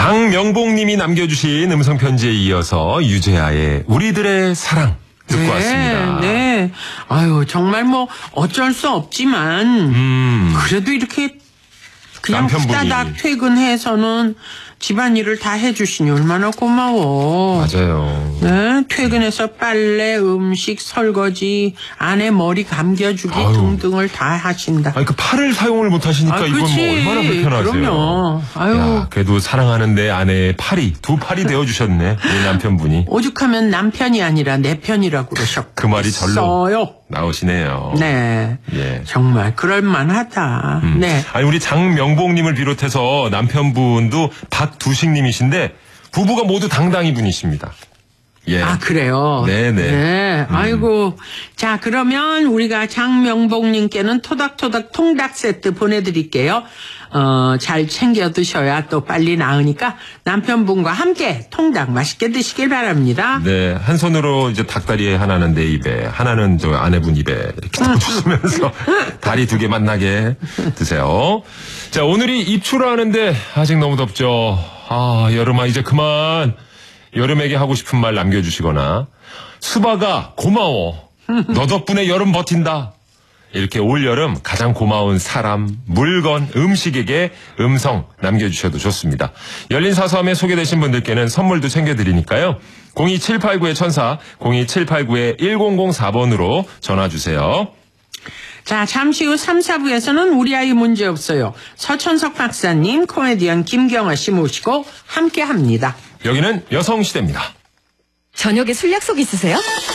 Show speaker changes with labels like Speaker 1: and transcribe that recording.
Speaker 1: 장명봉님이 남겨주신 음성편지에 이어서 유재하의 우리들의 사랑 듣고 왔습니다.
Speaker 2: 네. 아유, 정말 뭐 어쩔 수 없지만 그래도 이렇게 그냥
Speaker 1: 남편분이.
Speaker 2: 후다닥 퇴근해서는 집안일을 다 해주시니 얼마나 고마워.
Speaker 1: 맞아요.
Speaker 2: 네, 퇴근해서 빨래, 음식, 설거지, 아내 머리 감겨주기
Speaker 1: 아유.
Speaker 2: 등등을 다 하신다.
Speaker 1: 아니, 그 팔을 사용을 못 하시니까 이건 뭐
Speaker 2: 그치.
Speaker 1: 얼마나 불편하세요.
Speaker 2: 그럼요. 아유.
Speaker 1: 야, 그래도 사랑하는데 아내의 팔이, 두 팔이 되어주셨네. 우리 남편분이.
Speaker 2: 오죽하면 남편이 아니라 내 편이라고 그러셨고.
Speaker 1: 그 말이 절로 나오시네요.
Speaker 2: 네.
Speaker 1: 예.
Speaker 2: 정말 그럴만하다. 네.
Speaker 1: 아니, 우리 장명봉님을 비롯해서 남편분도 박두식님이신데 부부가 모두 당당히 분이십니다. 예.
Speaker 2: 아, 그래요?
Speaker 1: 네네.
Speaker 2: 네. 아이고. 자, 그러면 우리가 장명복님께는 토닥토닥 통닭 세트 보내드릴게요. 잘 챙겨 드셔야 또 빨리 나으니까 남편분과 함께 통닭 맛있게 드시길 바랍니다.
Speaker 1: 네, 한 손으로 이제 닭다리 하나는 내 입에, 하나는 저 아내분 입에 이렇게 넣어주시면서 다리 두 개 만나게 드세요. 자, 오늘이 입추라는데 아직 너무 덥죠. 아, 여름아 이제 그만 여름에게 하고 싶은 말 남겨주시거나 수박아 고마워. 너 덕분에 여름 버틴다. 이렇게 올여름 가장 고마운 사람, 물건, 음식에게 음성 남겨주셔도 좋습니다. 열린 사서함에 소개되신 분들께는 선물도 챙겨드리니까요. 02789-1004, 02789-1004번으로 전화주세요.
Speaker 2: 자, 잠시 후 3, 4부에서는 우리 아이 문제없어요. 서천석 박사님, 코미디언 김경아 씨 모시고 함께합니다.
Speaker 1: 여기는 여성시대입니다.
Speaker 3: 저녁에 술 약속 있으세요?